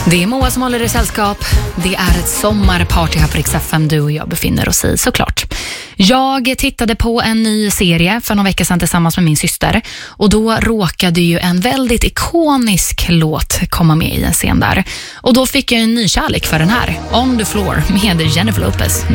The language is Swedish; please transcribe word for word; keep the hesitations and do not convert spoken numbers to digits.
Det är Moa som håller i sällskap. Det är ett sommarparty här på Rix F M du och jag befinner oss i, såklart. Jag tittade på en ny serie för några veckor sedan tillsammans med min syster. Och då råkade ju en väldigt ikonisk låt komma med i en scen där. Och då fick jag en ny kärlek för den här, On the Floor med Jennifer Lopez.